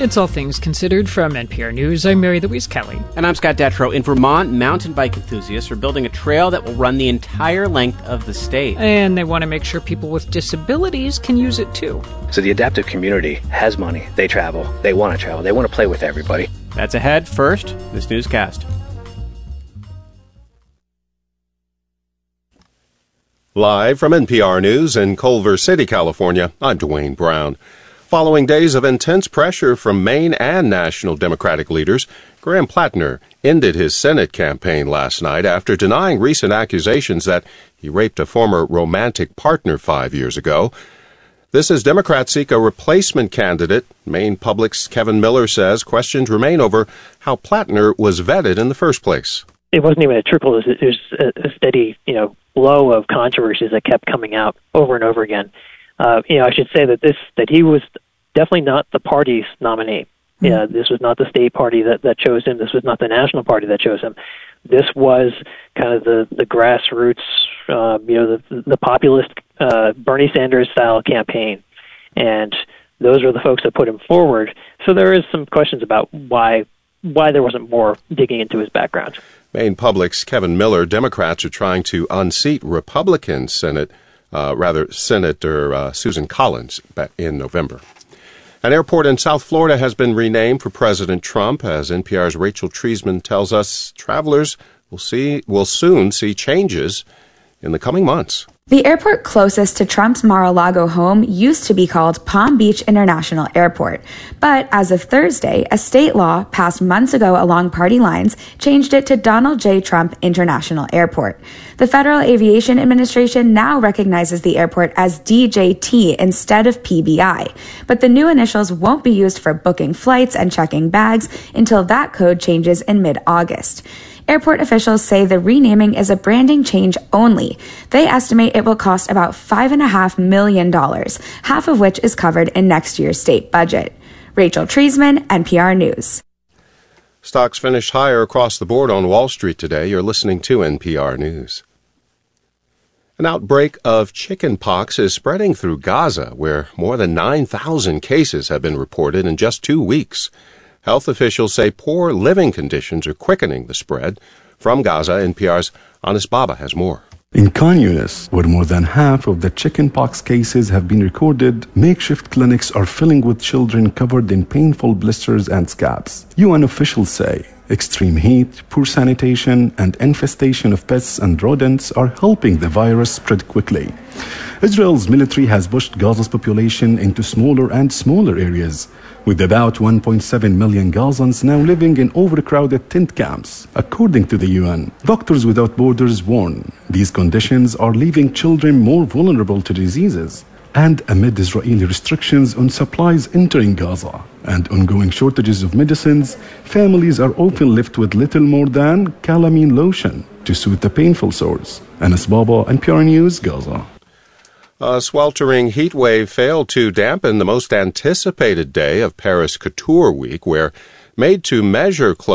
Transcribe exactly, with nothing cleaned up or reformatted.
It's All Things Considered from N P R News. I'm Mary Louise Kelly. And I'm Scott Detrow. In Vermont, mountain bike enthusiasts are building a trail that will run the entire length of the state. And they want to make sure people with disabilities can use it too. So the adaptive community has money. They travel. They want to travel. They want to play with everybody. That's ahead. First, this newscast. Live from N P R News in Culver City, California, I'm Dwayne Brown. Following days of intense pressure from Maine and national Democratic leaders, Graham Plattner ended his Senate campaign last night after denying recent accusations that he raped a former romantic partner five years ago. This as Democrats seek a replacement candidate. Maine Public's Kevin Miller says questions remain over how Plattner was vetted in the first place. It wasn't even a trickle. It was, it was a steady, you know, flow of controversies that kept coming out over and over again. Uh, you know, I should say that this that he was definitely not the party's nominee. Mm-hmm. Yeah, this was not the state party that, that chose him. This was not the national party that chose him. This was kind of the the grassroots, uh, you know, the the populist uh, Bernie Sanders style campaign, and those are the folks that put him forward. So there is some questions about why why there wasn't more digging into his background. Maine Public's Kevin Miller. Democrats are trying to unseat Republican Senate, uh, rather Senator uh, Susan Collins in November. An airport in South Florida has been renamed for President Trump. As N P R's Rachel Treisman tells us, travelers will see will soon see changes in the coming months. The airport closest to Trump's Mar-a-Lago home used to be called Palm Beach International Airport. But as of Thursday, a state law passed months ago along party lines changed it to Donald J. Trump International Airport. The Federal Aviation Administration now recognizes the airport as D J T instead of P B I. But the new initials won't be used for booking flights and checking bags until that code changes in mid-August. Airport officials say the renaming is a branding change only. They estimate it will cost about five point five million dollars, half of which is covered in next year's state budget. Rachel Treisman, N P R News. Stocks finished higher across the board on Wall Street today. You're listening to N P R News. An outbreak of chickenpox is spreading through Gaza, where more than nine thousand cases have been reported in just two weeks. Health officials say poor living conditions are quickening the spread. From Gaza, N P R's Anis Baba has more. In Khan Yunis, where more than half of the chickenpox cases have been recorded, makeshift clinics are filling with children covered in painful blisters and scabs. U N officials say extreme heat, poor sanitation, and infestation of pests and rodents are helping the virus spread quickly. Israel's military has pushed Gaza's population into smaller and smaller areas, with about one point seven million Gazans now living in overcrowded tent camps, according to the U N. Doctors Without Borders warn these conditions are leaving children more vulnerable to diseases. And amid Israeli restrictions on supplies entering Gaza and ongoing shortages of medicines, families are often left with little more than calamine lotion to soothe the painful sores. Anis Baba, N P R News, Gaza. A sweltering heat wave failed to dampen the most anticipated day of Paris Couture Week, where made-to-measure clothes